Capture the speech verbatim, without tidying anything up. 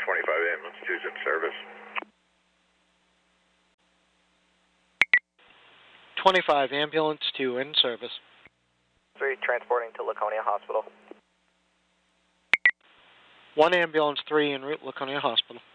twenty-five ambulance two is in service. twenty-five ambulance two in service. three transporting to Laconia Hospital. one ambulance three en route Laconia Hospital.